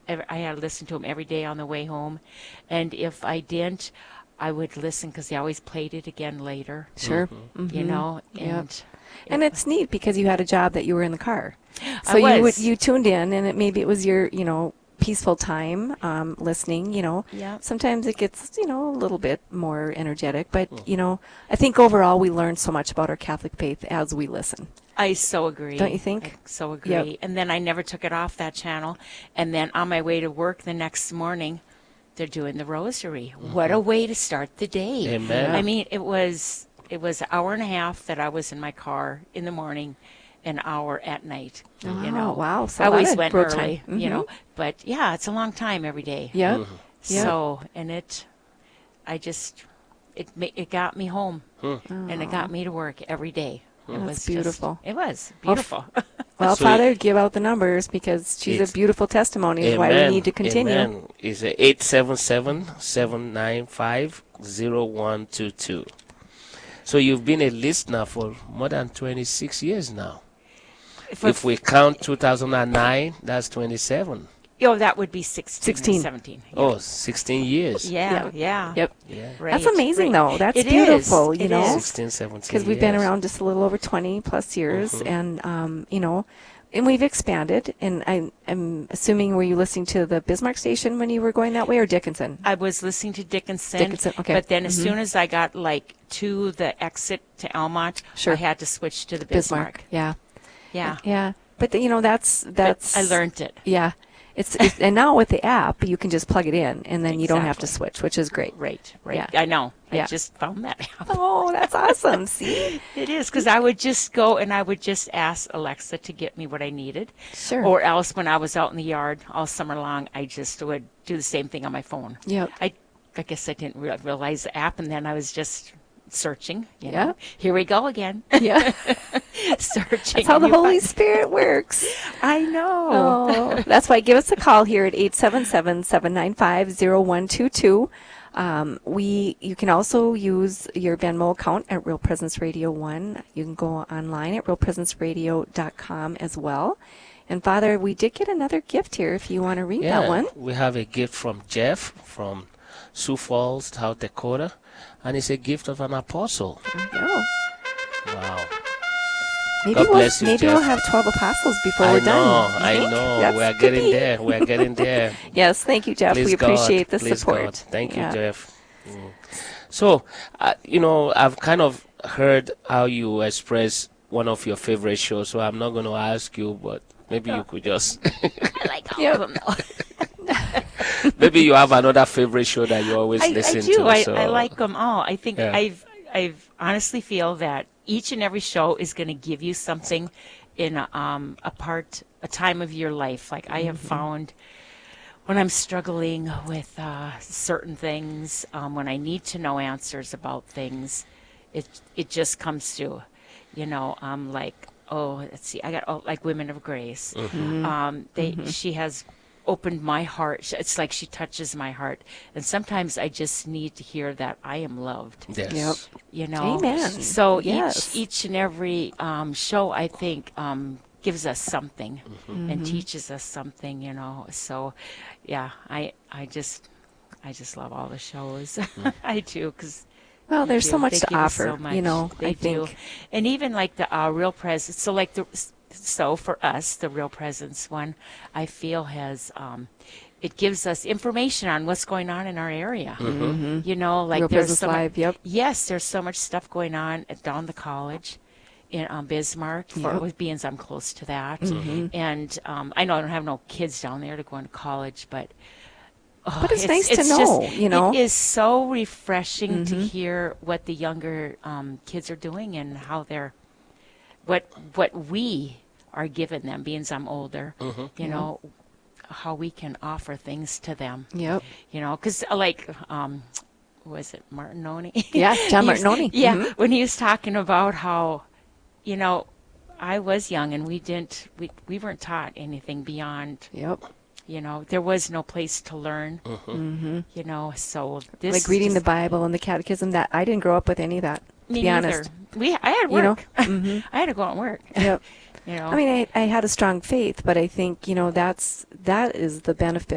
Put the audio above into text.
I had to listen to them every day on the way home. And if I didn't, I would listen because they always played it again later. Sure. You know, And it's neat because you had a job that you were in the car. So I was. you tuned in, and maybe it was your, peaceful time listening, Yeah. Sometimes it gets, a little bit more energetic, but, I think overall we learn so much about our Catholic faith as we listen. I so agree. Don't you think? I so agree. Yep. And then I never took it off that channel. And then on my way to work the next morning, they're doing the rosary. What a way to start the day. Amen. I mean, it was an hour and a half that I was in my car in the morning, an hour at night. Wow. So I always that went road early, time. but yeah, it's a long time every day. Yeah. So, and it got me home, and it got me to work every day. It was That's beautiful. It was beautiful. Well, So Father, give out the numbers because she's a beautiful testimony of why we need to continue. Amen. It's 877-795-0122. So you've been a listener for more than 26 years now. If we count 2009, that's 27. That would be 16. 17. Yeah. Oh, 16 years. Yeah. Yep. Yeah. Right, That's amazing, right. though. That's It beautiful, is. you It know. is. 16, 17 Because we've been years. around just a little over 20 plus years, and and we've expanded. And I'm assuming, were you listening to the Bismarck station when you were going that way, or Dickinson? I was listening to Dickinson. Dickinson, okay. But then as soon as I got to the exit to Almont, Sure. I had to switch to the Bismarck. Yeah. Yeah. Yeah. But that's But I learned it. Yeah. It's and now with the app, you can just plug it in, and then you don't have to Exactly. switch, which is great. Right. Yeah. I know. Yeah. I just found that out. Oh, that's awesome. See? It is, because I would just go and I would just ask Alexa to get me what I needed. Sure. Or else when I was out in the yard all summer long, I just would do the same thing on my phone. Yep. I guess I didn't realize the app, and then I was just searching. Yeah. Here we go again. Yeah. Searching. That's how the and you Holy find- Spirit works. I know. Oh, that's why give us a call here at 877-795-0122. You can also use your Venmo account at Real Presence Radio 1. You can go online at realpresenceradio.com as well. And Father, we did get another gift here if you want to read that one. We have a gift from Jeff from Sioux Falls, South Dakota, and it's a gift of an apostle. Oh. Wow. Maybe God bless you, we'll Jeff. have 12 apostles before we're done. You I think? know. That's We're could getting be. there. We're getting there. Yes, thank you, Jeff. Please we appreciate God. the Please support. God. Thank Yeah. you, Jeff. So, I've kind of heard how you express one of your favorite shows, so I'm not going to ask you, but maybe you could just... I like all of them, though. maybe you have another favorite show that you always I listen do. to. So. I like them all. I think Yeah. I've honestly feel that each and every show is going to give you something in a time of your life. Like I have found when I'm struggling with certain things, when I need to know answers about things, it just comes through. Like, let's see, I got like Women of Grace. She has opened my heart. It's like she touches my heart, and sometimes I just need to hear that I am loved. Yes. Yep. Amen. So Yes. each and every show, I think, gives us something and teaches us something. So yeah, I just love all the shows. I do, because Well, there's so much they to give us offer, so much. They I do. think. And even like the Real Presence. So for us, the Real Presence one, I feel has it gives us information on what's going on in our area. Like Real there's Presence so Live, yep. Yes, there's so much stuff going on down the college in Bismarck. Yep. With being I'm close to that, and I know I don't have no kids down there to go into college, but. But it's nice to know, It is so refreshing to hear what the younger kids are doing and how they're, what we are giving them, being I'm older, how we can offer things to them. Yep. Because like, was it Martinoni? Yeah, John He was- Martinoni. Yeah, when he was talking about how, I was young and we weren't taught anything beyond. Yep. There was no place to learn. So this Like reading the just- Bible and the catechism, that I didn't grow up with any of that, to Me be neither. honest. I had work. Mm-hmm. I had to go out and work. Yep. I I mean, I had a strong faith, but I think, that is the benefit